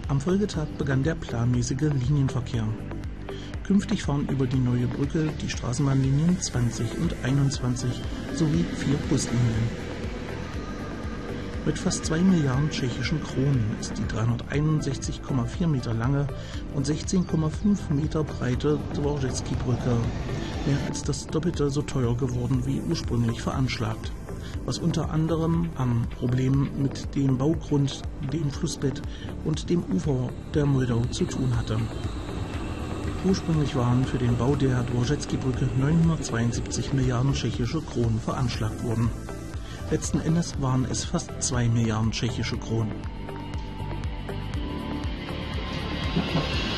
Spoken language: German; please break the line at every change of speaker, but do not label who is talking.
Am Folgetag begann der planmäßige Linienverkehr. Künftig fahren über die neue Brücke die Straßenbahnlinien 20 und 21 sowie 4 Buslinien. Mit fast 2 Milliarden tschechischen Kronen ist die 361,4 Meter lange und 16,5 Meter breite Dvořecký-Brücke mehr als das Doppelte so teuer geworden wie ursprünglich veranschlagt, was unter anderem am Problem mit dem Baugrund, dem Flussbett und dem Ufer der Moldau zu tun hatte. Ursprünglich waren für den Bau der Dvořecký-Brücke 972 Milliarden tschechische Kronen veranschlagt worden. Letzten Endes waren es fast 2 Milliarden tschechische Kronen.